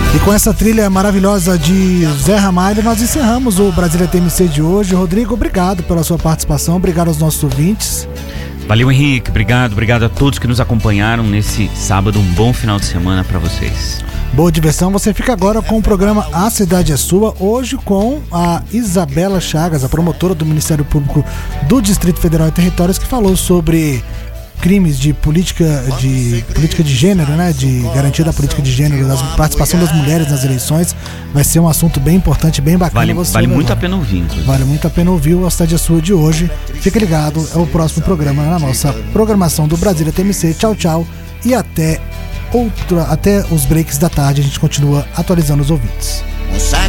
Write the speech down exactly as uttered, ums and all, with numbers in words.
E com essa trilha maravilhosa de Zé Ramalho, nós encerramos o Brasília T M C de hoje. Rodrigo, obrigado pela sua participação, obrigado aos nossos ouvintes. Valeu, Henrique, obrigado, obrigado a todos que nos acompanharam nesse sábado. Um bom final de semana para vocês. Boa diversão, você fica agora com o programa A Cidade é Sua, hoje com a Isabela Chagas, a promotora do Ministério Público do Distrito Federal e Territórios, que falou sobre crimes de política de política de gênero, né, de garantia da política de gênero, da participação das mulheres nas eleições. Vai ser um assunto bem importante, bem bacana. Vale, você vale muito a pena ouvir, inclusive. Vale muito a pena ouvir o A Cidade é Sua de hoje. Fica ligado, é o próximo programa na nossa programação do Brasília T M C. Tchau, tchau e até outro, até os breaks da tarde a gente continua atualizando os ouvintes.